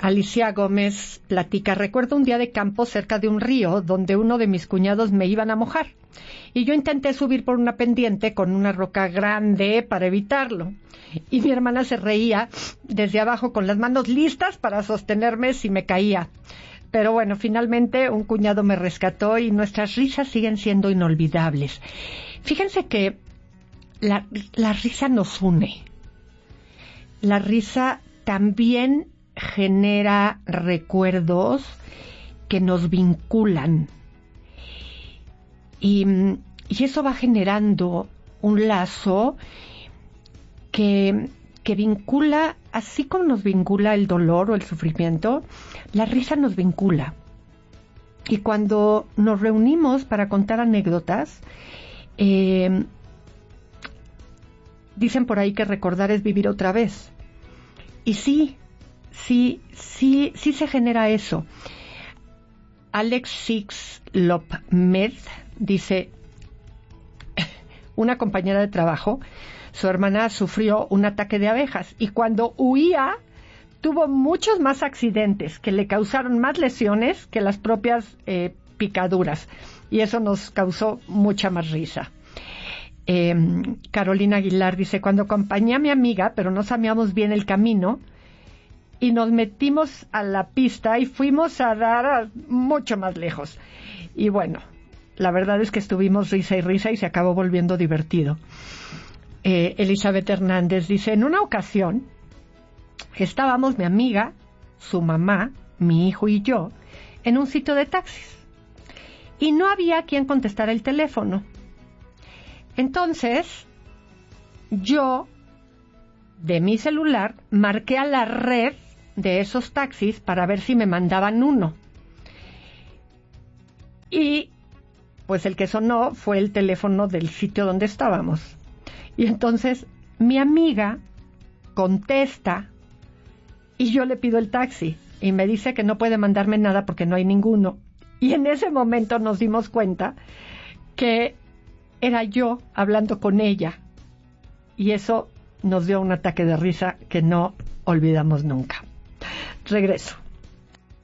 Alicia Gómez platica: recuerdo un día de campo cerca de un río donde uno de mis cuñados me iban a mojar. Y yo intenté subir por una pendiente con una roca grande para evitarlo. Y mi hermana se reía desde abajo con las manos listas para sostenerme si me caía. Pero bueno, finalmente un cuñado me rescató y nuestras risas siguen siendo inolvidables. Fíjense que la risa nos une. La risa también genera recuerdos que nos vinculan. Y eso va generando un lazo que vincula, así como nos vincula el dolor o el sufrimiento, la risa nos vincula. Y cuando nos reunimos para contar anécdotas, dicen por ahí que recordar es vivir otra vez. Y sí se genera eso. Alex Six Lopmed dice: una compañera de trabajo, su hermana sufrió un ataque de abejas y cuando huía tuvo muchos más accidentes que le causaron más lesiones que las propias picaduras, y eso nos causó mucha más risa. Carolina Aguilar dice: cuando acompañé a mi amiga, pero no sabíamos bien el camino, y nos metimos a la pista y fuimos a dar mucho más lejos. Y bueno, la verdad es que estuvimos risa y risa y se acabó volviendo divertido. Elizabeth Hernández dice: en una ocasión estábamos mi amiga, su mamá, mi hijo y yo en un sitio de taxis y no había quien contestara el teléfono. Entonces yo de mi celular marqué a la red de esos taxis para ver si me mandaban uno. Y pues el que sonó fue el teléfono del sitio donde estábamos. Y entonces mi amiga contesta y yo le pido el taxi y me dice que no puede mandarme nada porque no hay ninguno. Y en ese momento nos dimos cuenta que era yo hablando con ella. Y eso nos dio un ataque de risa que no olvidamos nunca. Regreso.